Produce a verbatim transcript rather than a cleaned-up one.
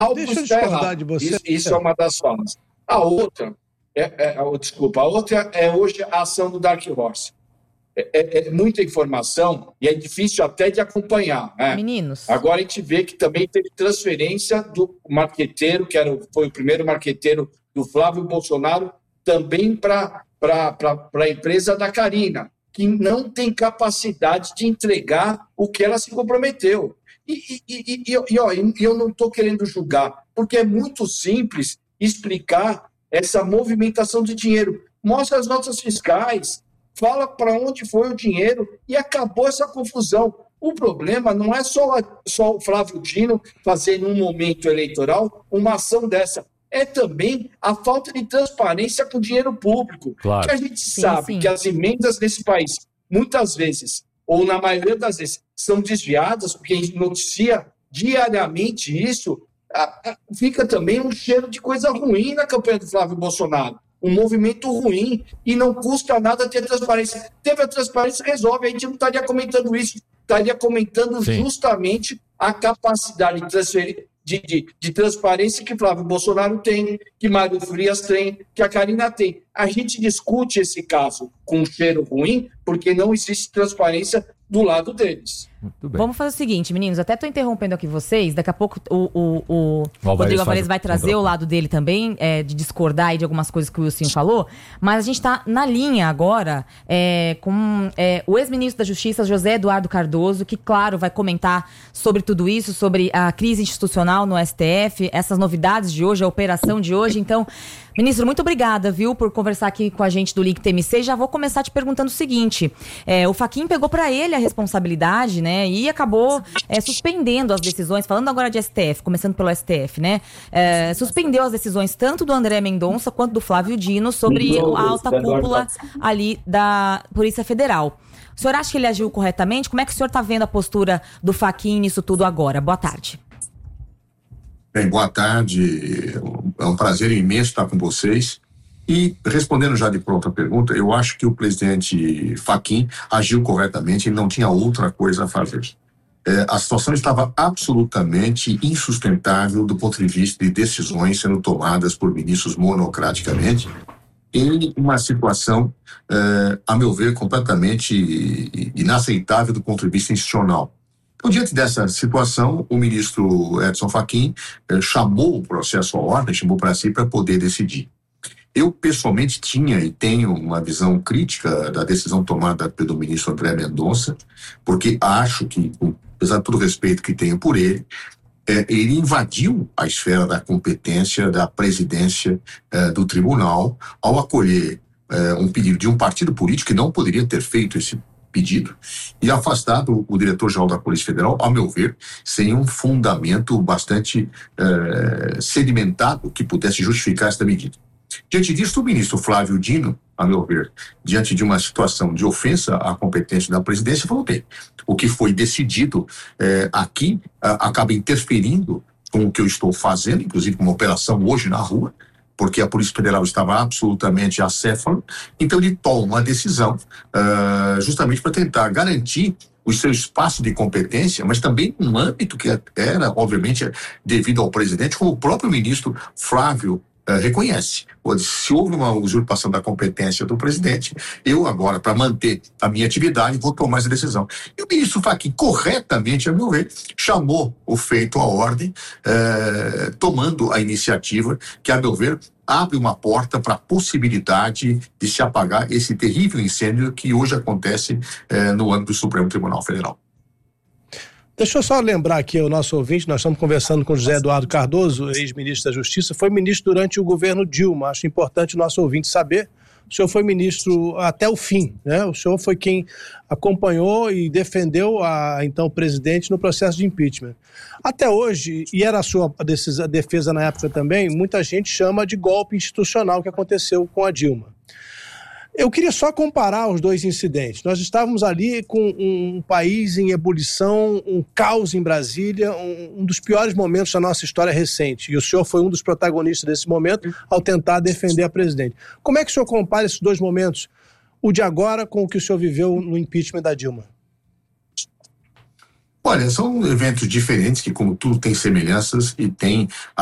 algo Deixa eu está discordar errado. de você. Isso, isso é uma das formas. A outra, é, é, é, desculpa, a outra é hoje a ação do Dark Horse. É, é, é muita informação e é difícil até de acompanhar. Né? Meninos. Agora a gente vê que também teve transferência do marqueteiro, que era, foi o primeiro marqueteiro do Flávio Bolsonaro, também para a empresa da Karina, que não tem capacidade de entregar o que ela se comprometeu. E, e, e, e, e ó, eu não estou querendo julgar, porque é muito simples explicar essa movimentação de dinheiro. Mostra as notas fiscais, fala para onde foi o dinheiro e acabou essa confusão. O problema não é só, só o Flávio Dino fazer, num momento eleitoral, uma ação dessa. É também a falta de transparência com o dinheiro público. Claro. Que a gente Sim, sabe sim. que as emendas nesse país, muitas vezes, ou na maioria das vezes, são desviadas, porque a gente noticia diariamente isso, fica também um cheiro de coisa ruim na campanha do Flávio Bolsonaro. Um movimento ruim e não custa nada ter transparência. Teve a transparência, resolve. A gente não estaria comentando isso, estaria comentando Sim. justamente a capacidade de transferir, De, de, de transparência que Flávio Bolsonaro tem, que Mário Frias tem, que a Karina tem. A gente discute esse caso com um cheiro ruim porque não existe transparência do lado deles. Muito bem. Vamos fazer o seguinte, meninos, até tô interrompendo aqui vocês, daqui a pouco o, o, o Rodrigo Alvarez vai trazer o lado dele também, é, de discordar aí de algumas coisas que o Wilson falou, mas a gente tá na linha agora é, com é, o ex-ministro da Justiça, José Eduardo Cardoso, que, claro, vai comentar sobre tudo isso, sobre a crise institucional no S T F, essas novidades de hoje, a operação de hoje. Então, ministro, muito obrigada, viu, por conversar aqui com a gente do Link T M C. Já vou começar te perguntando o seguinte, é, o Fachin pegou para ele a responsabilidade, né, e acabou é, suspendendo as decisões, falando agora de S T F, começando pelo S T F, né, é, suspendeu as decisões tanto do André Mendonça quanto do Flávio Dino sobre a alta cúpula ali da Polícia Federal. O senhor acha que ele agiu corretamente? Como é que o senhor está vendo a postura do Fachin nisso tudo agora? Boa tarde. Bem, boa tarde, é um prazer imenso estar com vocês. E respondendo já de pronta a pergunta, eu acho que o presidente Fachin agiu corretamente e não tinha outra coisa a fazer. É, a situação estava absolutamente insustentável do ponto de vista de decisões sendo tomadas por ministros monocraticamente, em uma situação, é, a meu ver, completamente inaceitável do ponto de vista institucional. Então, diante dessa situação, o ministro Edson Fachin eh, chamou o processo à ordem, chamou para si para poder decidir. Eu, pessoalmente, tinha e tenho uma visão crítica da decisão tomada pelo ministro André Mendonça, porque acho que, apesar de todo o respeito que tenho por ele, eh, ele invadiu a esfera da competência da presidência eh, do tribunal ao acolher eh, um pedido de um partido político que não poderia ter feito esse pedido e afastado o diretor-geral da Polícia Federal, ao meu ver, sem um fundamento bastante eh, sedimentado que pudesse justificar esta medida. Diante disso, o ministro Flávio Dino, a meu ver, diante de uma situação de ofensa à competência da presidência, falou bem, o que foi decidido eh, aqui a, acaba interferindo com o que eu estou fazendo, inclusive com uma operação hoje na rua, porque a Polícia Federal estava absolutamente acéfala, então ele toma uma decisão uh, justamente para tentar garantir o seu espaço de competência, mas também um âmbito que era, obviamente, devido ao presidente, como o próprio ministro Flávio uh, reconhece. Se houve uma usurpação da competência do presidente, eu agora, para manter a minha atividade, vou tomar essa decisão. E o ministro Fachin, corretamente, a meu ver, chamou o feito à ordem, eh, tomando a iniciativa que, a meu ver, abre uma porta para a possibilidade de se apagar esse terrível incêndio que hoje acontece eh, no âmbito do Supremo Tribunal Federal. Deixa eu só lembrar aqui o nosso ouvinte, nós estamos conversando com José Eduardo Cardoso, ex-ministro da Justiça, foi ministro durante o governo Dilma, acho importante o nosso ouvinte saber, o senhor foi ministro até o fim, né? O senhor foi quem acompanhou e defendeu a então presidente no processo de impeachment. Até hoje, e era a sua decisão, defesa na época também, muita gente chama de golpe institucional que aconteceu com a Dilma. Eu queria só comparar os dois incidentes. Nós estávamos ali com um país em ebulição, um caos em Brasília, um, um dos piores momentos da nossa história recente. E o senhor foi um dos protagonistas desse momento ao tentar defender a presidente. Como é que o senhor compara esses dois momentos, o de agora com o que o senhor viveu no impeachment da Dilma? Olha, são eventos diferentes que, como tudo, tem semelhanças e tem